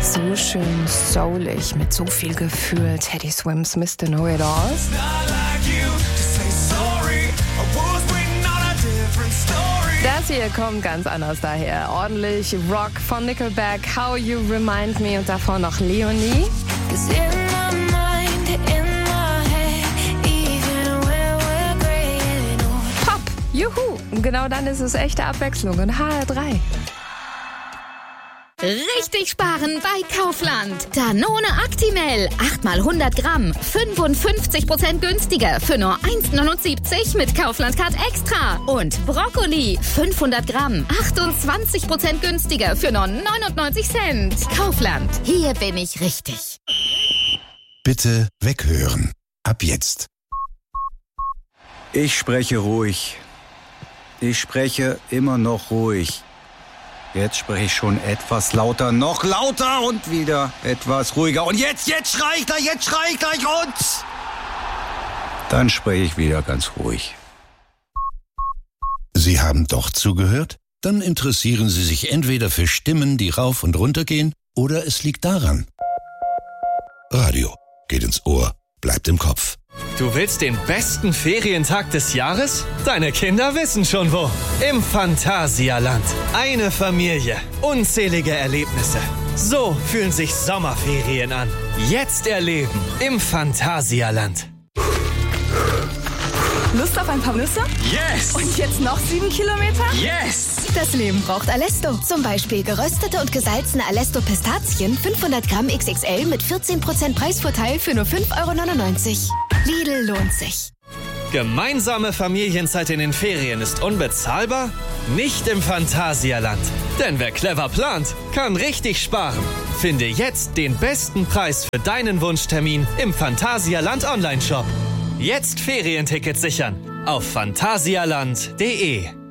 So schön soulig, mit so viel Gefühl. Teddy Swims Mr. Know-It-All. Das hier kommt ganz anders daher. Ordentlich Rock von Nickelback, How You Remind Me und davor noch Leonie. Pop, juhu, und genau dann ist es echte Abwechslung in HR3. Richtig sparen bei Kaufland. Danone Actimel, 8x100 Gramm, 55% günstiger für nur 1,79 mit Kaufland-Card Extra. Und Brokkoli, 500 Gramm, 28% günstiger für nur 99 Cent. Kaufland, hier bin ich richtig. Bitte weghören. Ab jetzt. Ich spreche ruhig. Ich spreche immer noch ruhig. Jetzt spreche ich schon etwas lauter, noch lauter und wieder etwas ruhiger. Und jetzt schrei ich gleich und dann spreche ich wieder ganz ruhig. Sie haben doch zugehört? Dann interessieren Sie sich entweder für Stimmen, die rauf und runter gehen, oder es liegt daran. Radio geht ins Ohr, bleibt im Kopf. Du willst den besten Ferientag des Jahres? Deine Kinder wissen schon wo. Im Phantasialand. Eine Familie. Unzählige Erlebnisse. So fühlen sich Sommerferien an. Jetzt erleben im Phantasialand. Lust auf ein paar Nüsse? Yes! Und jetzt noch 7 Kilometer? Yes! Das Leben braucht Alesto. Zum Beispiel geröstete und gesalzene Alesto-Pistazien, 500 Gramm XXL mit 14% Preisvorteil für nur 5,99 €. Lidl lohnt sich. Gemeinsame Familienzeit in den Ferien ist unbezahlbar? Nicht im Phantasialand. Denn wer clever plant, kann richtig sparen. Finde jetzt den besten Preis für deinen Wunschtermin im Phantasialand Online-Shop. Jetzt Ferientickets sichern auf phantasialand.de.